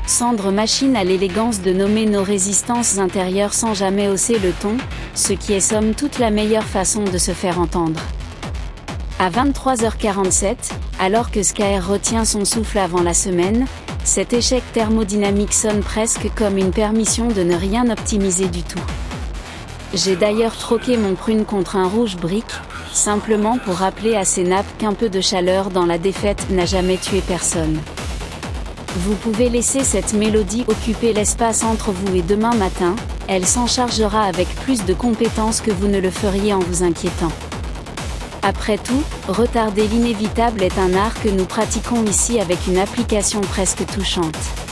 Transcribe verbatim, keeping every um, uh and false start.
Cendre machine a l'élégance de nommer nos résistances intérieures sans jamais hausser le ton, ce qui est somme toute la meilleure façon de se faire entendre. À vingt-trois heures quarante-sept, alors que Skyr retient son souffle avant la semaine, cet échec thermodynamique sonne presque comme une permission de ne rien optimiser du tout. J'ai d'ailleurs troqué mon prune contre un rouge brique, simplement pour rappeler à ces nappes qu'un peu de chaleur dans la défaite n'a jamais tué personne. Vous pouvez laisser cette mélodie occuper l'espace entre vous et demain matin, elle s'en chargera avec plus de compétence que vous ne le feriez en vous inquiétant. Après tout, retarder l'inévitable est un art que nous pratiquons ici avec une application presque touchante.